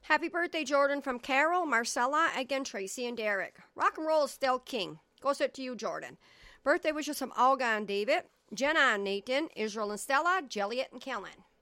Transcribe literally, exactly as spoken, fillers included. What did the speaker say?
Happy birthday, Jordan, from Carol, Marcella, again, Tracy, and Derek. Rock and roll is still king. Goes out to you, Jordan. Birthday wishes from Olga and David, Jenna and Nathan, Israel and Stella, Jelliet and Kellen.